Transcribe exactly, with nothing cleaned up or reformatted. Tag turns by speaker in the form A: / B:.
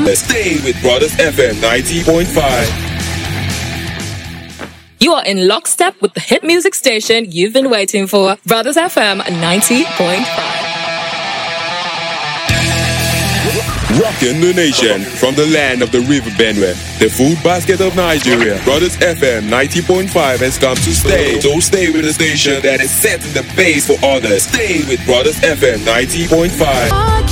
A: Stay with Brothers F M ninety point five.
B: You are in lockstep with the hit music station you've been waiting for, Brothers F M ninety point five.
A: Rocking the nation from the land of the River Benue, the food basket of Nigeria. Brothers F M ninety point five has come to stay. So stay with the station that is setting the pace for others. Stay with Brothers F M ninety point five.